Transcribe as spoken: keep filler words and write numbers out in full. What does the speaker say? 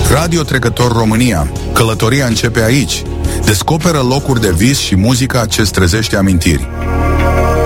Radio Trecător România. Călătoria începe aici. Descoperă locuri de vis și muzica ce-ți trezește amintiri.